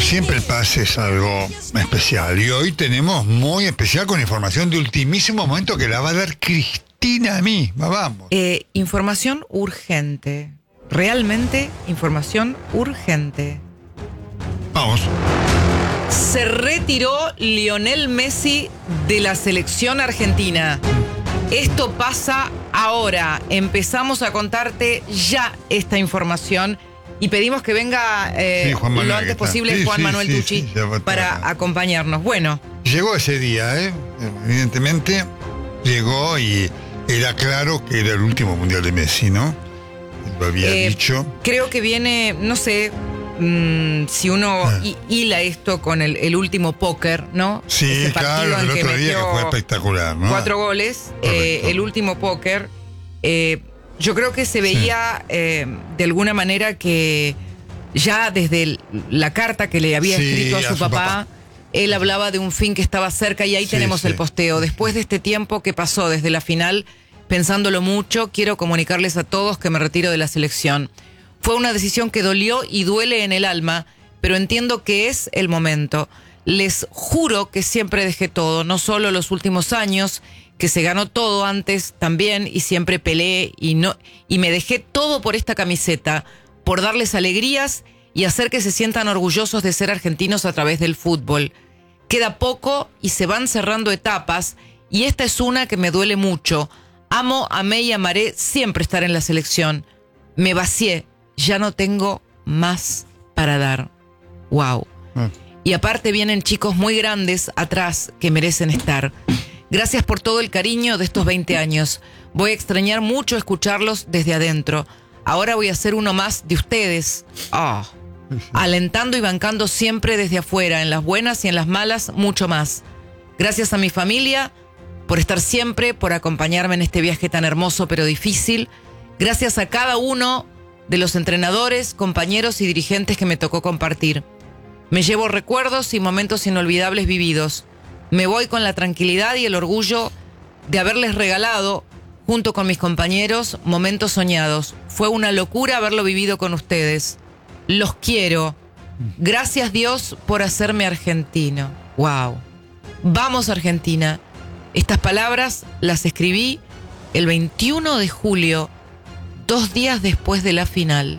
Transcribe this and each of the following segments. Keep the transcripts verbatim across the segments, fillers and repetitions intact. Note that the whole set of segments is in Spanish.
siempre el pase es algo especial y hoy tenemos muy especial con información de ultimísimo momento que la va a dar Cristina misma. Vamos. Eh, información urgente. Realmente información urgente. Vamos. Se retiró Lionel Messi de la selección argentina. Esto pasa ahora. Empezamos a contarte ya esta información y pedimos que venga eh, Sí, Juan Manuel, lo antes que está. posible Sí, Juan sí, Manuel sí, Tucci sí, ya va a para estar. acompañarnos. Bueno, Llegó ese día, ¿eh? Evidentemente llegó y era claro que era el último mundial de Messi, ¿no? Él lo había eh, dicho. creo que viene, no sé mm, si uno Ah. hi- hila esto con el, el último póker, ¿no? Sí, Ese partido claro, en el que otro día que metió fue espectacular, ¿no? cuatro goles, eh, Correcto. el último póker. Eh, yo creo que se veía eh, de alguna manera que ya desde el- la carta que le había Sí, escrito a su, a su papá, papá. él hablaba de un fin que estaba cerca y ahí Sí, tenemos sí. el posteo. Después de este tiempo que pasó desde la final, pensándolo mucho, quiero comunicarles a todos que me retiro de la selección. Fue una decisión que dolió y duele en el alma, pero entiendo que es el momento. Les juro que siempre dejé todo, no solo los últimos años, que se ganó todo antes también y siempre peleé y no y me dejé todo por esta camiseta, por darles alegrías y hacer que se sientan orgullosos de ser argentinos a través del fútbol. Queda poco y se van cerrando etapas y esta es una que me duele mucho. Amo, amé y amaré siempre estar en la selección. Me vacié, ya no tengo más para dar. Wow. Ah. Y aparte vienen chicos muy grandes atrás que merecen estar. Gracias por todo el cariño de estos veinte años. Voy a extrañar mucho escucharlos desde adentro. Ahora voy a ser uno más de ustedes. Ah. Alentando y bancando siempre desde afuera, en las buenas y en las malas, mucho más. Gracias a mi familia por estar siempre, por acompañarme en este viaje tan hermoso pero difícil. Gracias a cada uno de los entrenadores, compañeros y dirigentes que me tocó compartir. Me llevo recuerdos y momentos inolvidables vividos. Me voy con la tranquilidad y el orgullo de haberles regalado, junto con mis compañeros, momentos soñados. Fue una locura haberlo vivido con ustedes. Los quiero. Gracias Dios por hacerme argentino. Wow. Vamos Argentina. Estas palabras las escribí el veintiuno de julio, dos días después de la final.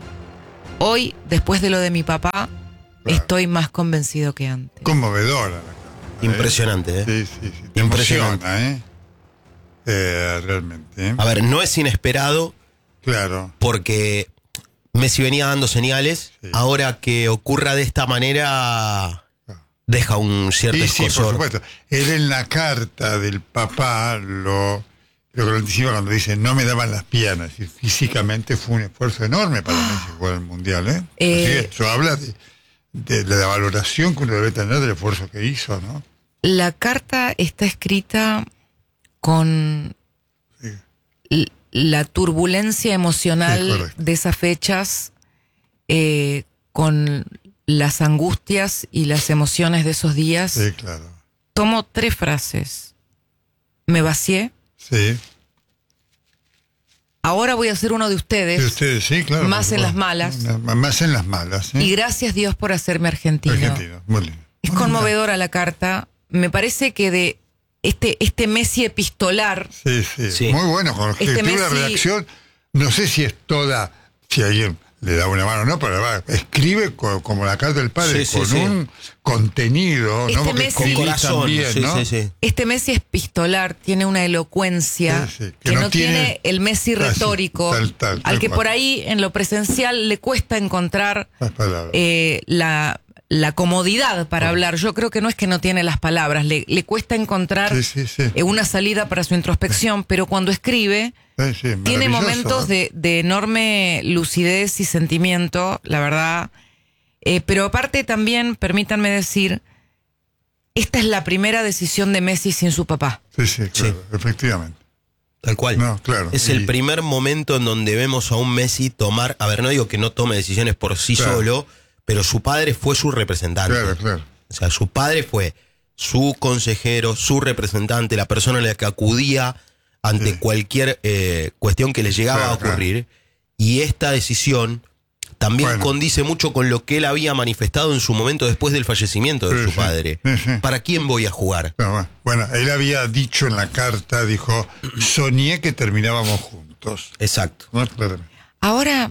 Hoy, después de lo de mi papá, Claro. estoy más convencido que antes. Conmovedora. ¿eh? Impresionante, ¿eh? Sí, sí, sí. Te Impresionante. emociona, ¿eh? Eh, realmente, ¿eh? A ver, no es inesperado Claro. porque Messi venía dando señales. Sí. Ahora que ocurra de esta manera, deja un cierto Sí, sí, por escozor. supuesto. Él en la carta del papá lo, lo que lo anticipa cuando dice no me daban las piernas. Y físicamente fue un esfuerzo enorme para Messi jugar el Mundial, ¿eh? Eh, Así que eso habla de, de, de la valoración que uno debe tener del esfuerzo que hizo, ¿no? La carta está escrita con Sí. l- la turbulencia Sí, emocional correcto. de esas fechas, eh, con las angustias y las emociones de esos días. Sí, claro. Tomo tres frases. Me vacié. Sí. Ahora voy a ser uno de ustedes. Sí, ustedes, sí, claro. Más por en las supuesto. malas. Más- Más en las malas, ¿eh? Y gracias Dios por hacerme argentino. Argentino, muy lindo. Es conmovedora la carta. Me parece que de este, este Messi epistolar, Sí, sí, Sí. muy bueno, con Este escritura, Messi- redacción. No sé si es toda, si alguien le da una mano o no, pero va, escribe co- como la carta del padre, Sí, sí, con sí. un contenido, Este ¿no? Porque Messi- Con escribís corazón. también, sí, ¿no? sí, sí. este Messi epistolar tiene una elocuencia Sí, sí, que, no tiene, el Messi Así, retórico, tal, tal, tal al que cual. por ahí en lo presencial le cuesta encontrar Las palabras. eh, la, la comodidad para hablar. Yo creo que no es que no tiene las palabras, le, le cuesta encontrar Sí, sí, sí. eh, una salida para su introspección, pero cuando escribe Sí, sí, tiene maravilloso, momentos ¿no? de, de enorme lucidez y sentimiento, la verdad. Eh, pero aparte también, permítanme decir, esta es la primera decisión de Messi sin su papá. Sí, sí, claro, efectivamente. Tal cual. No, claro. Es Y- el primer momento en donde vemos a un Messi tomar, a ver, no digo que no tome decisiones por sí Claro. solo, pero su padre fue su representante. Claro, claro. O sea, su padre fue su consejero, su representante, la persona a la que acudía ante Sí. cualquier eh, cuestión que le llegaba Claro, a ocurrir. Y esta decisión también Bueno. condice mucho con lo que él había manifestado en su momento después del fallecimiento de Sí, su sí, padre. sí, sí. ¿Para quién voy a jugar? No, bueno, bueno, él había dicho en la carta, dijo, soñé que terminábamos juntos. Exacto. ¿No? Claramente. Ahora,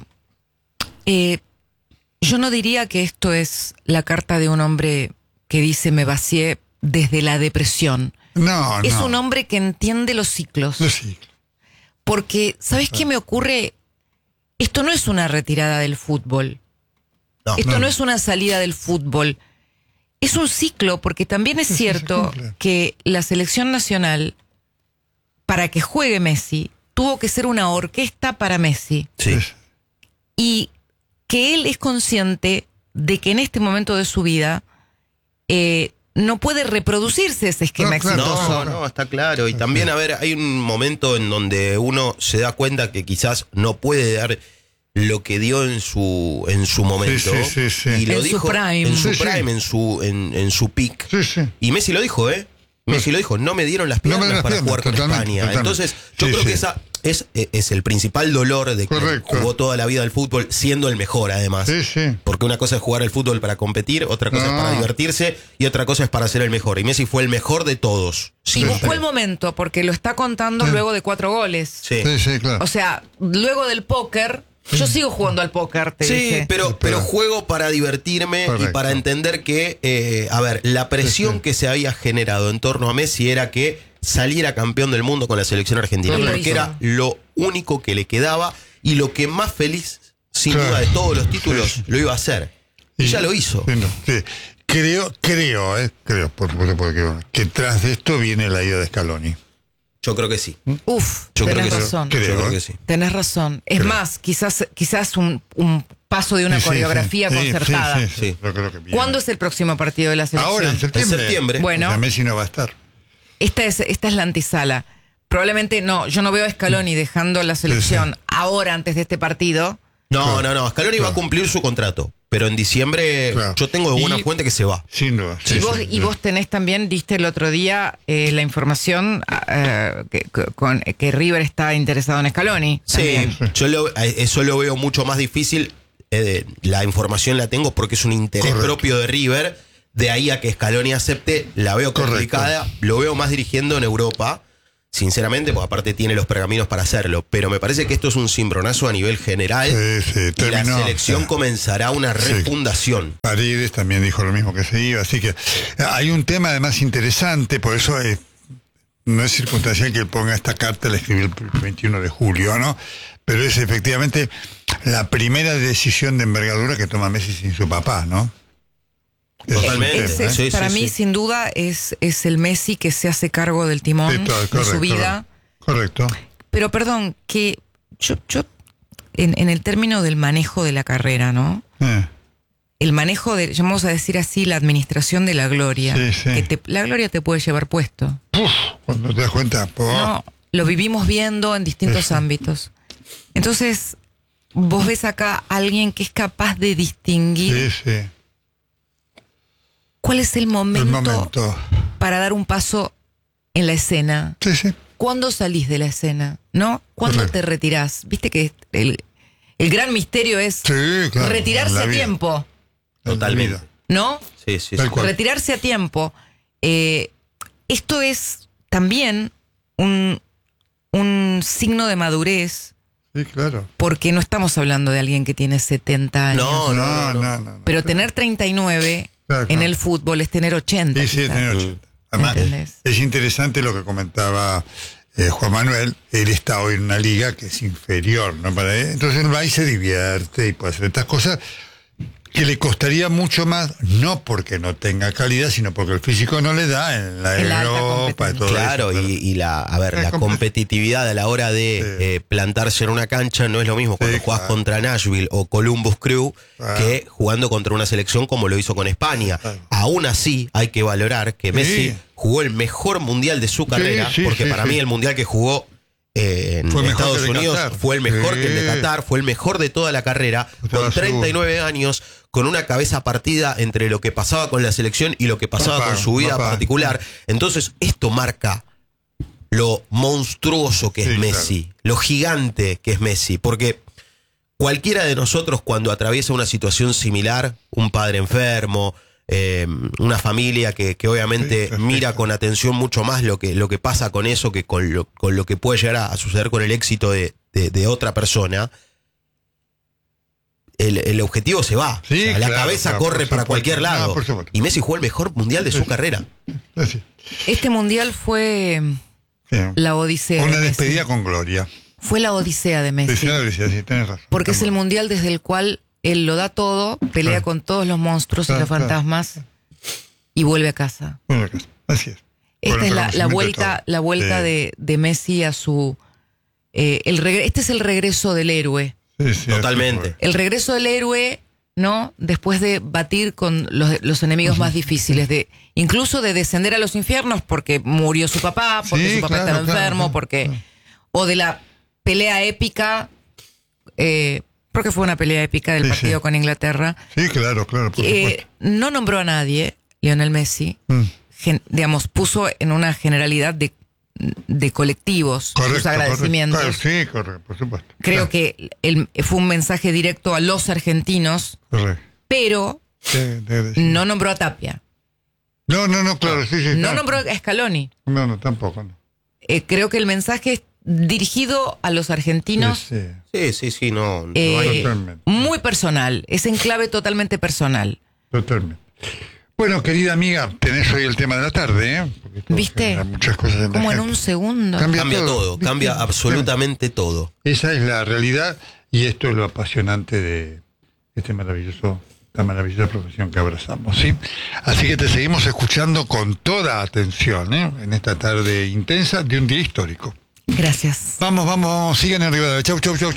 eh, yo no diría que esto es la carta de un hombre que dice me vacié desde la depresión. No, Es no. un hombre que entiende los ciclos. No, sí. Porque, ¿sabes qué me ocurre? Esto no es una retirada del fútbol. No. Esto no. no es una salida del fútbol. Es un ciclo, porque también es Sí, sí, se cierto cumple. que la selección nacional, para que juegue Messi, tuvo que ser una orquesta para Messi. Sí. Y que él es consciente de que en este momento de su vida eh, no puede reproducirse ese esquema No, claro. exitoso. No, no, está claro. Y también, a ver, hay un momento en donde uno se da cuenta que quizás no puede dar lo que dio en su en su momento. Sí, sí, sí, sí. Y lo En su dijo prime. en su Sí, sí. prime, en su en, en su peak. Sí, sí. Y Messi lo dijo, ¿eh? Messi lo dijo, no me dieron las No me piernas dieron las para piernas, jugar con totalmente, España. totalmente. Entonces, yo Sí, creo sí. que esa es, es el principal dolor de que Correcto. jugó toda la vida al fútbol, siendo el mejor además. Sí, sí. Porque una cosa es jugar al fútbol para competir, otra cosa No. es para divertirse y otra cosa es para ser el mejor. Y Messi fue el mejor de todos. Y Siempre. buscó el momento, porque lo está contando Sí. luego de cuatro goles. Sí. Sí, sí, claro. O sea, luego del póker, yo sigo jugando al póker, te Sí, dije. pero, Sí, pero pero- juego para divertirme y Correcto. para entender que, eh, a ver, la presión Sí, sí. que se había generado en torno a Messi era que saliera campeón del mundo con la selección argentina, Él lo porque hizo. era lo único que le quedaba y lo que más feliz, sin Claro. duda, de todos los títulos, Sí, sí. lo iba a hacer. Y, ya lo hizo. Sí, no, sí. Creo, creo, eh, creo, por supuesto, porque que tras de esto viene la ida de Scaloni. Yo creo que sí. Uf, Yo creo tenés que sí. razón. Creo, Yo creo ¿eh? que sí. Tenés razón. Es Creo. más, quizás, quizás un, un paso de una Sí, sí, coreografía sí, concertada. Sí, sí, sí, Sí. yo creo que viene. ¿Cuándo es el próximo partido de la selección? Ahora, en septiembre. En septiembre. Bueno. O sea, Messi no va a estar. Esta es, esta es la antesala. Probablemente no, yo no veo a Scaloni dejando la selección Sí, ahora antes de este partido. No, no, no. Scaloni va a Claro. cumplir su contrato. Pero en diciembre Claro. yo tengo de buena Y- fuente que se va. Sin duda. y, sí, vos, sí, y sí. vos tenés también, diste el otro día eh, la información eh, que, que- con, que River está interesado en Scaloni. Sí, también. yo lo- eh, eso lo veo mucho más difícil. Eh, la información la tengo porque es un interés Correcto. propio de River. De ahí a que Scaloni acepte, la veo Correcto. complicada. Lo veo más dirigiendo en Europa, sinceramente, porque aparte tiene los pergaminos para hacerlo. Pero me parece que esto es un cimbronazo a nivel general. Sí, sí, y la terminó, selección sí. comenzará una Sí. refundación. Paredes también dijo lo mismo que se iba, así que hay un tema además interesante, por eso es, no es circunstancial que él ponga esta carta, la escribió el veintiuno de julio, ¿no? Pero es efectivamente la primera decisión de envergadura que toma Messi sin su papá, ¿no? Ese es un Totalmente. tema, Ese ¿eh? es- Sí, para sí, mí, sí. sin duda, es, es el Messi que se hace cargo del timón Sí, todo, de correcto, su vida. Correcto. Pero perdón, que yo, yo en, en el término del manejo de la carrera, ¿no? Eh, El manejo de, vamos a decir así, la administración de la gloria. Sí, sí. Que te- la gloria te puede llevar puesto. uf, cuando te das cuenta, po, No, lo vivimos viendo en distintos Sí. ámbitos. Entonces, vos ves acá a alguien que es capaz de distinguir sí, sí, cuál es el momento, el momento. para dar un paso en la escena. Sí, sí. ¿Cuándo salís de la escena? ¿No? ¿Cuándo Correcto. te retirás? Viste que el, el gran misterio es Sí, claro. retirarse en la a vida, tiempo, en la Totalmente. vida. ¿no? Sí, sí, Tal sí. cual. Retirarse a tiempo. Eh, esto es también un, un signo de madurez, Sí, claro. porque no estamos hablando de alguien que tiene setenta años. No, No, no, no. no, no. no. Pero tener treinta y nueve Claro, en claro. el fútbol es tener ochenta. Sí, sí, quizás. tener ochenta. Además, ¿Entendés? es interesante lo que comentaba eh, Juan Manuel. Él está hoy en una liga que es inferior, ¿no? Para él. Entonces él va y se divierte y puede hacer estas cosas que le costaría mucho más, no porque no tenga calidad, sino porque el físico no le da en la En la alta Europa y competencia. todo Claro, eso. y, y la, a ver, Es la comple- competitividad a la hora de Sí. eh, plantarse en una cancha no es lo mismo cuando Sí, jugás claro. contra Nashville o Columbus Crew Claro. que jugando contra una selección como lo hizo con España. Claro. Aún así, hay que valorar que Messi Sí. jugó el mejor mundial de su carrera, sí, porque sí, para sí. mí el mundial que jugó eh, en Fue mejor Estados que el de Unidos Qatar. fue el mejor Sí. que el de Qatar, fue el mejor de toda la carrera, Estaba con treinta y nueve años, con una cabeza partida entre lo que pasaba con la selección y lo que pasaba Papá, con su vida papá. particular. Entonces, esto marca lo monstruoso que es Sí, Messi, lo gigante que es Messi, porque cualquiera de nosotros cuando atraviesa una situación similar, un padre enfermo, eh, una familia que, que obviamente Sí, mira con atención mucho más lo que, lo que pasa con eso que con lo, con lo que puede llegar a, a suceder con el éxito de, de, de otra persona, el, el objetivo se va. Sí, O sea, la claro, cabeza claro, corre por para supuesto. cualquier lado. No, por supuesto. Y Messi jugó el mejor mundial de su Sí. carrera. Así. Este mundial fue Sí. la odisea Una de Messi. despedida con gloria. Fue la odisea de Messi. Sí, sí, sí, sí, tenés razón. Porque es el mundial desde el cual él lo da todo, pelea Claro. con todos los monstruos Claro, y los claro. fantasmas y vuelve a casa. Bueno, así es. Esta Con es la, la reconocimiento de vuelta, todo. la vuelta Sí. de, de Messi a su... eh, el regre- este es el regreso del héroe. Sí, sí, Totalmente. así El regreso del héroe, ¿no? Después de batir con los, los enemigos más difíciles, de incluso de descender a los infiernos porque murió su papá, porque Sí, su papá claro, estaba claro, enfermo, claro, porque... claro. O de la pelea épica, eh, porque fue una pelea épica del Sí, partido sí. con Inglaterra. fue. Sí, claro, claro, por Eh, supuesto. no nombró a nadie, Lionel Messi, Mm. gen- digamos, puso en una generalidad de, de colectivos Correcto, sus agradecimientos. correcto. Claro, sí, correcto, por supuesto. Creo Claro, que el- fue un mensaje directo a los argentinos, correcto. pero Sí, de- de- no nombró a Tapia, No, no, no, claro, sí, sí. no nombró a Scaloni. No, no, tampoco, no. Eh, creo que el mensaje es dirigido a los argentinos, Sí, sí, Sí, sí, sí, no, no eh, hay- totalmente. muy personal, es en clave totalmente personal. Totalmente. Bueno, querida amiga, tenés hoy el tema de la tarde, ¿eh? Porque esto ¿Viste? genera muchas cosas en la Como en gente. un segundo. Cambia Cambia todo, todo, ¿viste? cambia absolutamente todo. Esa es la realidad y esto es lo apasionante de este maravilloso, esta maravillosa profesión que abrazamos, ¿sí? Así que te seguimos escuchando con toda atención, ¿eh? En esta tarde intensa de un día histórico. Gracias. Vamos, vamos, sigan arriba. Chau, chau, chau.